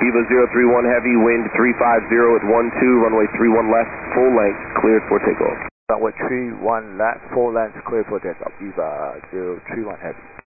Viva 031 Heavy, wind 350 at 12, runway 31 left, full length, cleared for takeoff. Runway 31 left, full length, cleared for takeoff. Viva 031 Heavy.